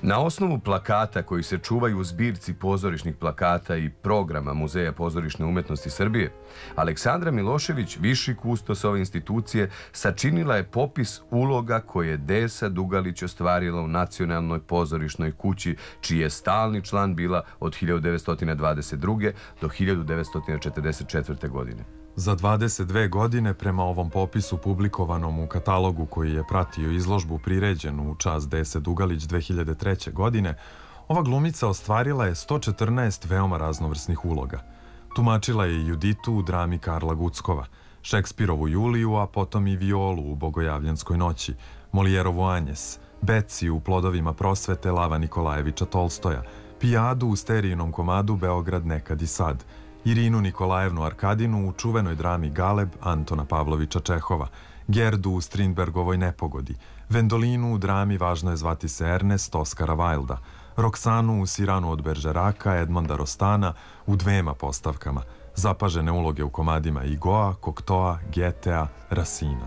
Na osnovu plakata koji se čuvaju u zbirci pozorišnih plakata i programa Muzeja pozorišne umetnosti Srbije, Aleksandra Milošević, viši kustos ove institucije, sačinila je popis uloga koje je Desa Dugalić ostvarila u Nacionalnoj pozorišnoj kući, čiji je stalni član bila od 1922. do 1944. godine. Za 22 godine, prema ovom popisu publikovanom u katalogu koji je pratio izložbu priređenu u čast Dese Dugalić 2003. godine, ova glumica ostvarila je 114 veoma raznovrsnih uloga. Tumačila je Juditu u drami Karla Guckova, Šekspirovu Juliju, a potom i Violu u Bogojavljanskoj noći, Molijerovu Anjes, Beci u Plodovima prosvete Lava Nikolajevića Tolstoja, Pijadu u Sterijinom komadu Beograd nekad i sad, Irinu Nikolajevnu Arkadinu u čuvenoj drami Galeb Antona Pavlovića Čehova, Gerdu u Strindbergovoj Nepogodi, Vendolinu u drami Važno je zvati se Ernest Oskara Wilda, Roksanu u Siranu od Beržeraka Edmonda Rostana u dvema postavkama, zapažene uloge u komadima Igoa, Koktoa, Getea, Rasina.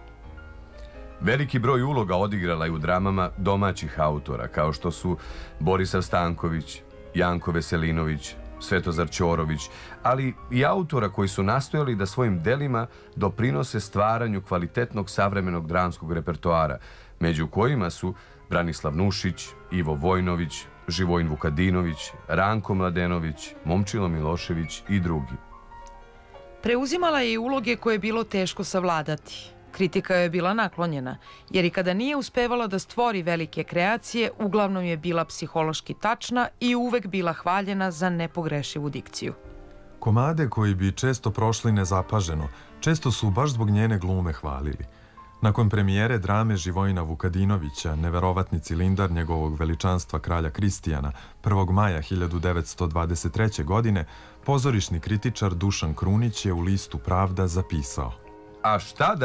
Veliki broj uloga odigrala je u dramama domaćih autora, kao što su Borisav Stanković, Janko Veselinović, Svetozar Ćorović, ali i autora koji su nastojali da svojim delima doprinose stvaranju kvalitetnog savremenog dramskog repertoara, među kojima su Branislav Nušić, Ivo Vojnović, Živojin Vukadinović, Ranko Mladenović, Momčilo Milošević i drugi. Preuzimala je i uloge koje je bilo teško savladati. Kritika joj je bila naklonjena, jer i kada nije uspevala da stvori velike kreacije, uglavnom je bila psihološki tačna i uvek bila hvaljena za nepogrešivu dikciju. Komade koji bi često prošli nezapaženo, često su baš zbog njene glume hvalili. Nakon premijere drame Živojina Vukadinovića, Neverovatni cilindar njegovog veličanstva kralja Kristijana, 1. maja 1923. godine, pozorišni kritičar Dušan Krunić je u listu Pravda zapisao: A šta da